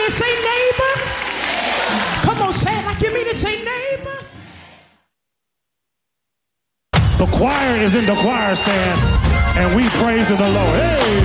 it. Say neighbor. Come on, say it like you mean it. Say neighbor. The choir is in the choir stand, and we praise the Lord. Hey.